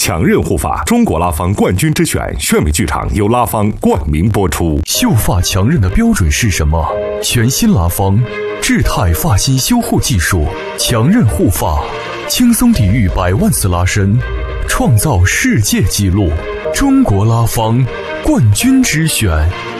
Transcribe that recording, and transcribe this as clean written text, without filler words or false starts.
强韧护发，中国拉芳冠军之选炫美剧场由拉芳冠名播出。 秀发强韧的标准是什么？全新拉芳智态发型修护技术，强韧护发，轻松抵御100万次拉伸，创造世界纪录。中国拉芳冠军之选。